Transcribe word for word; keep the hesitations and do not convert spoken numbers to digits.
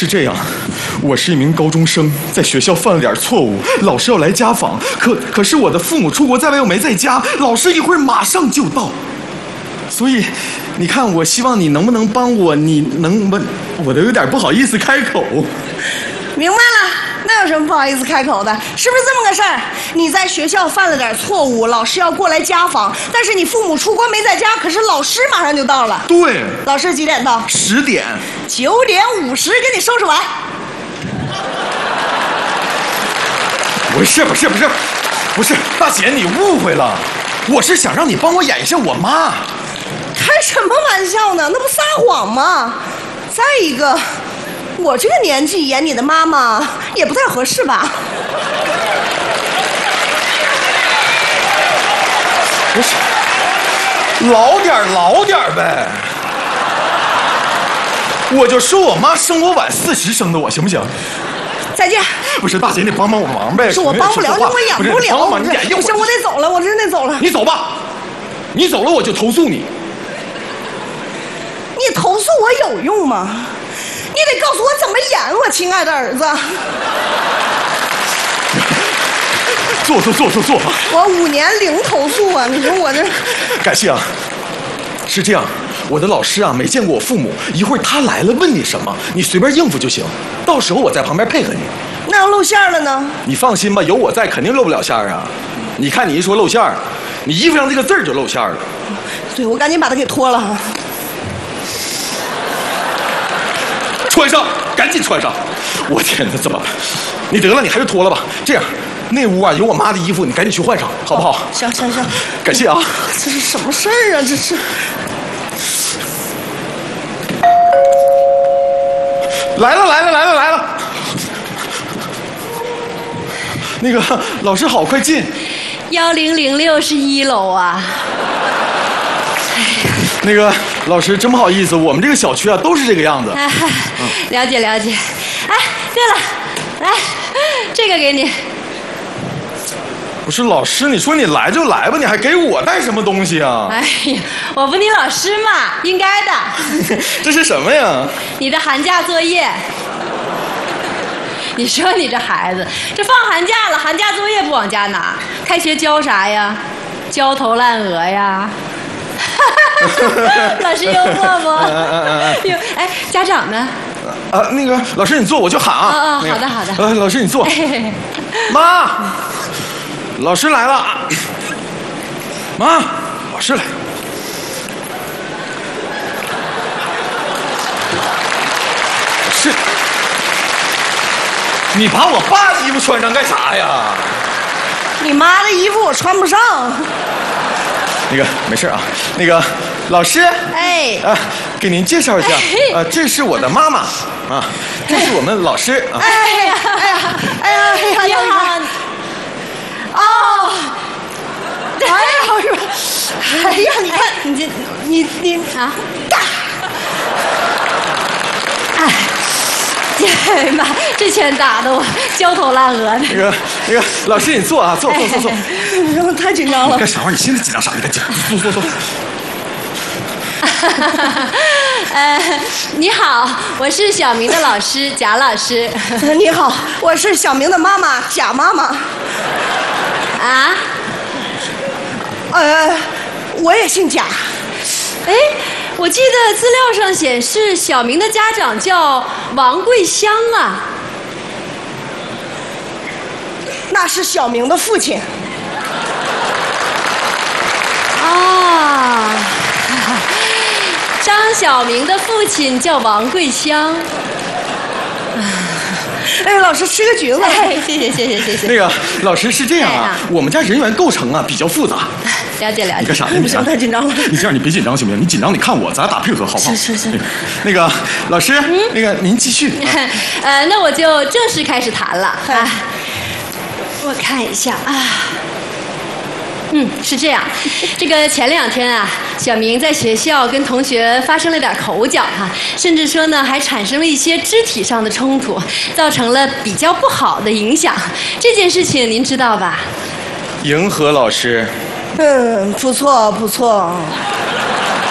是这样，我是一名高中生，在学校犯了点错误，老师要来家访，可可是我的父母出国在外又没在家，老师一会儿马上就到，所以你看，我希望你能不能帮我？你能不？我都有点不好意思开口。 明白了，那有什么不好意思开口的？是不是这么个事儿？你在学校犯了点错误，老师要过来家访，但是你父母出国没在家，可是老师马上就到了。 对， 老师几点到？ 十点。 九点五十给你收拾完。 不是不是不是，不是大姐，你误会了，我是想让你帮我演一下我妈。 开什么玩笑呢？那不撒谎吗？再一个，我这个年纪演你的妈妈也不太合适吧？ 不是，老点老点呗。我就说我妈生我晚四十生的我，行不行？ 再见。 不是大姐，你帮帮我忙呗。 是我帮不了你，我演不了。 帮忙你演一会儿。 不行，我得走了，我真得走了。 你走吧，你走了我就投诉你。 你投诉我有用吗？你得告诉我怎么演，我亲爱的儿子。 坐坐坐坐坐。 我五年零投诉啊！你说我这…… 感谢啊。是这样，我的老师啊没见过我父母，一会儿他来了问你什么，你随便应付就行，到时候我在旁边配合你。 那要露馅了呢？ 你放心吧，有我在肯定露不了馅儿啊。你看你一说露馅儿，你衣服上这个字儿就露馅儿了。 对，我赶紧把它给脱了。 穿上，赶紧穿上！我天哪，怎么办？你得了，你还是脱了吧。这样，那屋啊有我妈的衣服，你赶紧去换上，好不好？ 行行行， 感谢啊。 这是什么事儿啊？这是。 来了来了来了来了。那个老师好，快进。 幺零零六是一楼啊。 那个老师真不好意思，我们这个小区啊都是这个样子。 哎，了解了解。哎，对了，来，这个给你。 不是老师，你说你来就来吧，你还给我带什么东西啊？ 哎呀，我不你老师嘛，应该的。 这是什么呀？ 你的寒假作业。你说你这孩子，这放寒假了，寒假作业不往家拿，开学教啥呀？焦头烂额呀。老师幽默不？哟，哎，家长呢？ 啊，那个老师你坐，我就喊啊。 啊啊， 那个、 好的好的。 呃，老师你坐。 哎、 妈，老师来了。妈，老师来。是。你把我爸的衣服穿上干啥呀？ 你妈的衣服我穿不上。 那个没事啊，那个老师， 哎， 啊，给您介绍一下， 哎、 啊，这是我的妈妈，啊，这是我们老师啊。 哎呀，哎呀，哎呀，哎呀， 你好。 哦，哎呀，哎呀，你看你这，你你啊， 大， 哎。哎呀妈，这拳打得我焦头烂额的。 那个那个老师，你坐啊，坐坐坐坐。 我太紧张了。 干啥玩意儿？你现在紧张啥？你赶紧坐坐坐。 呃，你好，我是小明的老师贾老师。 你好，我是小明的妈妈贾妈妈。 啊？ 呃，我也姓贾。 哎。我记得资料上显示，小明的家长叫王桂香啊。 那是小明的父亲。 啊，张小明的父亲叫王桂香。 哎，老师吃个橘子。 哎，谢谢谢谢谢谢。 那个老师是这样啊，我们家人员构成啊比较复杂。 了解了解。 你干啥呢？ 不行，太紧张了。 你这样，你别紧张行不行？你紧张，你看我，咱俩打配合好不好？ 是是是。 那个老师，嗯、那个您继续。 呃，那我就正式开始谈了啊。我看一下啊。嗯，是这样，这个前两天啊，小明在学校跟同学发生了点口角哈、啊，甚至说呢还产生了一些肢体上的冲突，造成了比较不好的影响。这件事情您知道吧？ 迎合老师。 嗯，不错不错。